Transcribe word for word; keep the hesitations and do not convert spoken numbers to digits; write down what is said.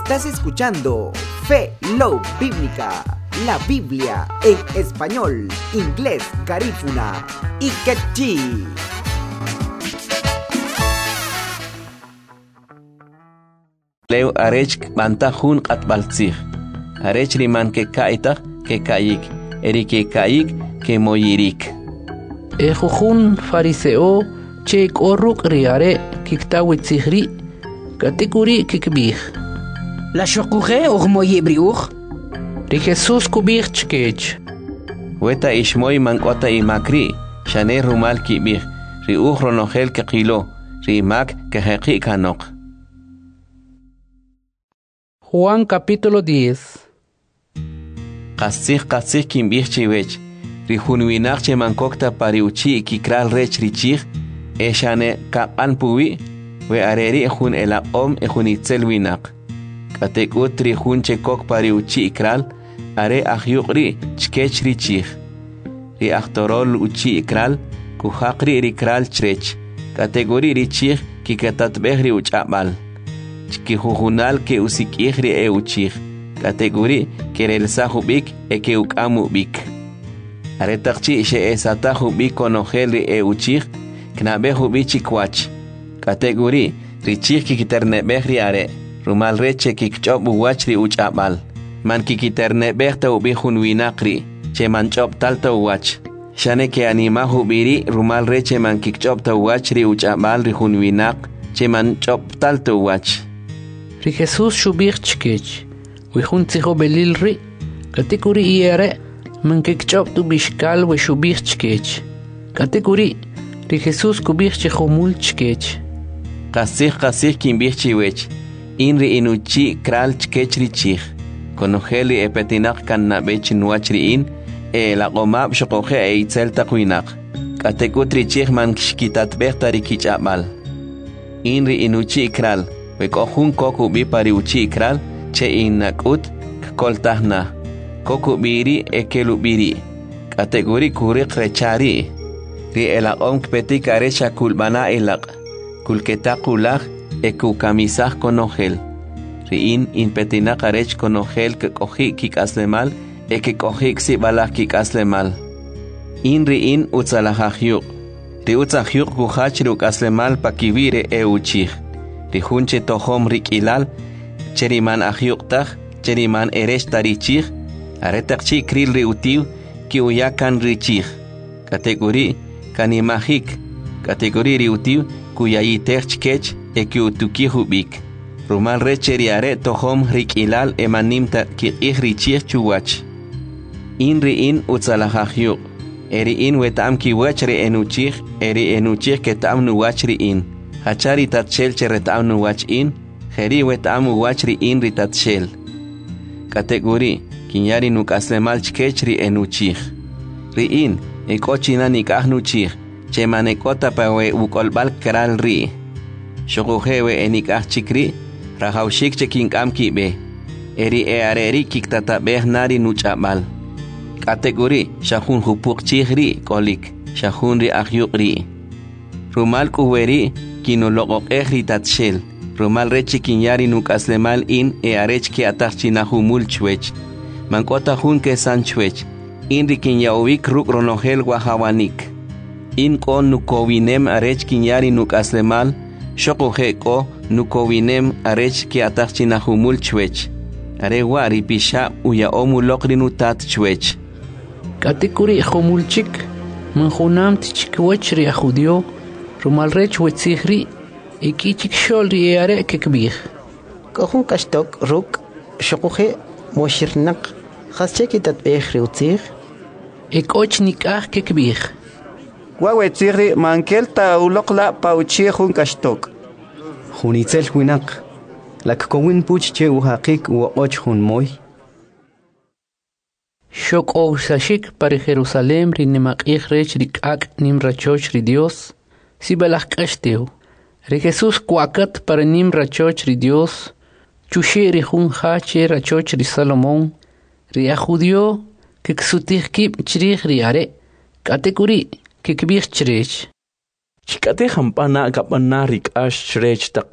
Estás escuchando Fe Love Bíblica, la Biblia en español, inglés, garífuna y quechí. Leo arech bantahun qatbaltzig. Arech riman ke kaitag ke kayik. Eri ke kayik ke moyirik. Ejujun fariseo che korruk riare kiktawitzighri katikuri kikbih. La shokuje og moyibriuch. Ri Jesus kubih chkech. Weta ishmoy mankwata imakri. Shane rumal kibih. Ri uchronogel ke qilo. Ri mak ke heqi kanok. Juan capítulo diez. Qasih qasih kimbih chiwech. Rijunwinak che mankokta pariuchi kikral rech richig. Eshane kapan puwi. We areri ejun elaqom ejun itzel winak. Katekut rijun che kok pariuchi ikral. Are ahyuqri chkech richig. Ri aktorol uchi ikral. Kuhaqri rikral chrech. Kategori richig kikatatbehri uchabal. Chkijujunal ke usikihri e uchig. Kategori kerelsahubik e ke ukamubik. Aretakchi she esatahubik konogeli e uchig. Knabehubi chikwach. Kategori richig kikiternebehri are. Rumal reche kikchob uwachri uchabal. Man kikiternebehta ubihun winakri. Che man chob talta uwach. Shane ke animahubiri rumal reche man kikchobta uwachri uchabal rihun winak. Che man chob talta uwach. Ri Jesus shubih chkech. Wihun tziho belilri. Katikuri iere. Man kikchob tu bishkal we shubih chkech. Katikuri. Ri Jesus kubih chehomul chkech. Qasih qasih kimbih chiwech. Inri inuchi kral chkech richig. Konogeli epetinak kan nabech nuachri in. E la qomab shokoje e itzel taquinak. Katekut richig man kishkitatbehta rikichabal. Inri inuchi kral. Wekojun koku bi pariuchi ikral, che inakut koltahna. Koku biri ekelu biri. Kategori kurik rechari. Ri elaqom kpetik arecha kulbana elaq. Kulketakulak eku kamisah konogel. Ri in inpetinak arech konogel ke kohi kik aslemal, eke kohi ksibalak kik aslemal. In ri in utzalahahyuk. Ri utzahyuk kuhachruk aslemal pakivire e uchig. Rijunche tohom rikilal, cheriman ahyuktah, cheriman eresh tarichig, aretakchi kril riutiv, ki uyakan richig. Kategori kanimahik, kategori riutiv, kuyayiter chkech, e ki utuki hubik. Rumal recheri are tohom rikilal emanimta ki ihrichig chuwach. Inri in utzalahahyuk, eri in wetam ki wachri enuchig, eri enuchig ketam nuwachri in. Hachari tatshel cheretam nuwach in, heri wetam uwachri in ritatshel. Kategori, kinyari nuk aslemal chkechri enuchig. Ri in, ekochina nikah nuchig, che manekota pawe ukolbal kral ri. Shokuhewe enikah chikri, rahaushik chekinkam kibe. Eri e areri kiktatabeh nari nuchabal. Kategori, shahun hupuk chigri kolik, shahun ri ahyuk ri. Rumal kuweri, kinologok ehri tatshel. Rumal rechi kinyari nuk aslemal in e arech ke atachchinahumul chwech. Mankota hun ke san chwech. In rikinyawik ruk ronogel wahawanik. In ko nukowinem arech kinyari nuk aslemal. Shokohe ko nukowinem arech ke atachchinahumul chwech. Arewa ripisha uya omulokri tat chwech. Katikuri homulchik. Manjunam tichkwech ri ajudio. Rumal rech wetzihri, ikichik shol riare kekbih. Kohun kashtok ruk, shokuje moshirnak, hascheki tatbeh riutzih. Ekoch nikah kekbih. Wawetzihri mankelta ulokla pauchi hun kashtok. Hunitzel huinak, lak kowin puch che uhakik u och hun moy. Shok sashik para Jerusalem rinemak rech rikak nimrachoch ri Dios. Si belach kashteu. Re Jesus kuakat para nim rachoch ri Dios. Chushi ri hun hache rachoch ri Salomón. Ri ajudio que ksutih kip chrich ri are. Kategori que kbich chrech. Chikate hampana kapana rik ash chrech tak